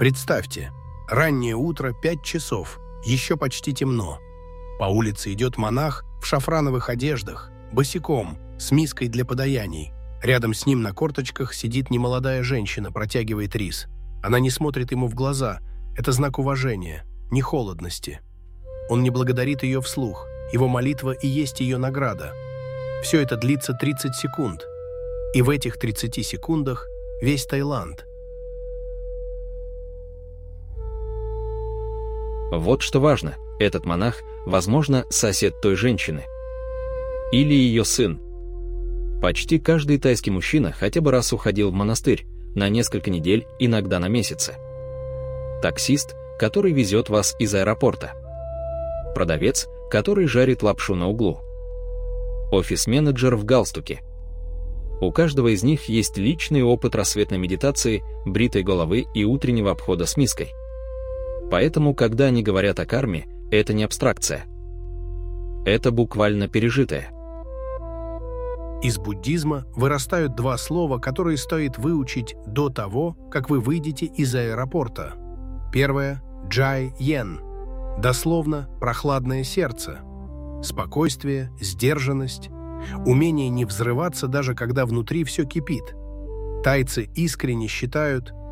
Представьте, раннее утро, 5 часов, еще почти темно. По улице идет монах в шафрановых одеждах, босиком, с миской для подаяний. Рядом с ним на корточках сидит немолодая женщина, протягивает рис. Она не смотрит ему в глаза. Это знак уважения, не холодности. Он не благодарит ее вслух. Его молитва и есть ее награда. Все это длится 30 секунд. И в этих 30 секундах весь Таиланд. Вот что важно. Этот монах, возможно, сосед той женщины. Или ее сын. Почти каждый тайский мужчина хотя бы раз уходил в монастырь, на несколько недель, иногда на месяцы. Таксист, который везет вас из аэропорта. Продавец, который жарит лапшу на углу. Офис-менеджер в галстуке. У каждого из них есть личный опыт рассветной медитации, бритой головы и утреннего обхода с миской. Поэтому, когда они говорят о карме, это не абстракция. Это буквально пережитое. Из буддизма вырастают два слова, которые стоит выучить до того, как вы выйдете из аэропорта. Первое – джай-йен, дословно «прохладное сердце», спокойствие, сдержанность, умение не взрываться, даже когда внутри все кипит. Тайцы искренне считают,